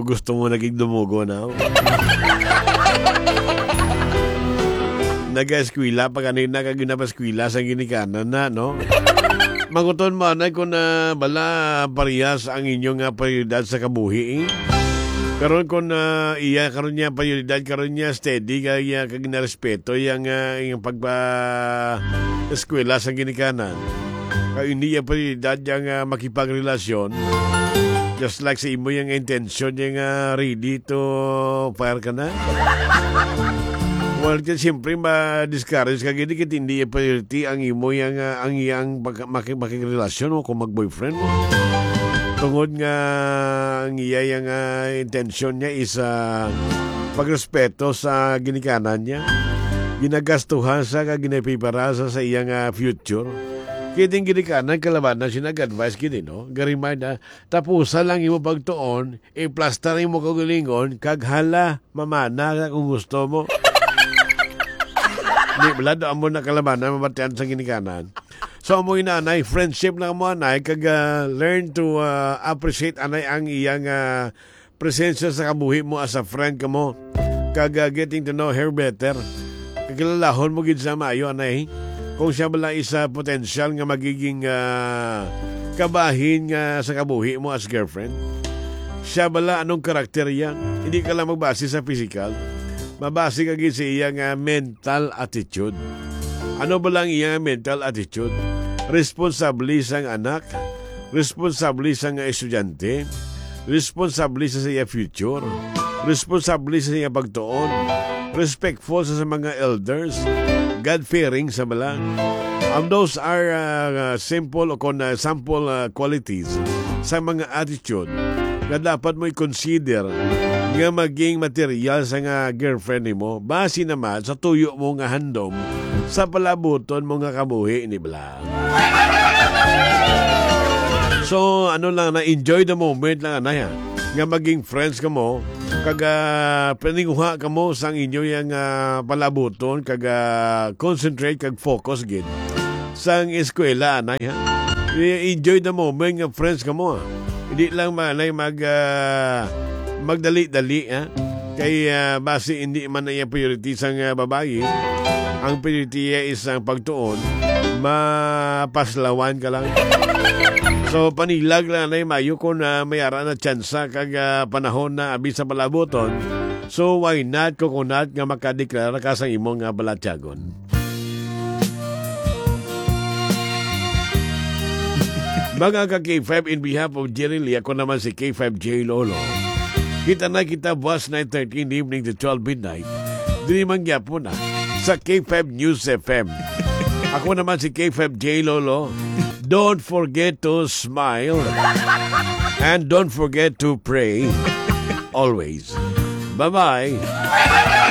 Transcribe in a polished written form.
gusto mo naging dumugo na. Nag-eskwila pa kanina kag ginapaskwila sa ginikanan na, no? Manguton mo na kung bala parehas ang inyong prioridad sa kabuhi. Karon kung iya karon niya prioridad karon niya steady kaya kag narespeto yang eskwela sa ginikanan. Kaya hindi yung prioridad yung makipagrelasyon. Just like sa imo yung intention yung ready to fire ka na. Well, siyempre ma-discourage ka gini kit hindi yung priority ang imo yung ang iyang makipagrelasyon mo kung mag-boyfriend mo. Tungod nga ang iya yung intention niya is pagrespeto sa ginikanan niya. Ginagastuhan sa ginapipara sa iyang future. Kiting ginikanan kalaban na siya nag-advise kini, no? Garimay na tapusan lang imo pagtuon, i-plaster mo kagulingon, kaghala mamana kung gusto mo. Di balado amo na kalaban na mabatian sa ginikanan. So amo inanay, friendship lang mo anay, kag learn to appreciate anay ang iyang presensya sa kabuhi mo as a friend ka mo. Kag getting to know her better. Kakilalahon mo gid sa maayo anay. Kung siya bala isa potential nga magiging kabahin nga sa kabuhi mo as girlfriend. Siya bala anong karakter yan? Hindi ka lang magbase sa physical. Mabase ka gid sa iyang mental attitude. Ano ba lang iyang mental attitude? Responsable sang anak, responsable sang estudyante, responsable sa iya future, responsable sa iya pagtuon, respectful sa mga elders, God-fearing sa balang. Those are simple o sample qualities sa mga attitude na dapat mo i-consider nga maging material sa nga girlfriend mo. Base naman sa tuyo mo nga handom sa palabuton mo nga kabuhi ni Blang. So, ano lang na enjoy the moment lang na yan. Nga maging friends ka mo, kaga paninguha ka mo sang inyo yung palabuton, kaga concentrate, kag focus gid sang eskwela, anay ha. Enjoy the moment nga friends ka mo. Hindi lang manay magdali-dali ha. Kay base hindi man na yung priority sang babae. Ang priority is ang pagtuon, mapaslawan ka lang. So panilag lang na mayo kung mayara na tsansa kag panahon na abi sa palabuton. So why not coconut nga makadeklara ka sa imong balatyagon. Mga ka-K5 in behalf of Jerry Lee, ako naman si K5J Lolo. Kita na kita buwas 9:30 in the evening to 12 midnight. Dili man gyapon na sa K5 News FM. Ako naman si K5J Lolo. Don't forget to smile. And don't forget to pray. Always. Bye-bye.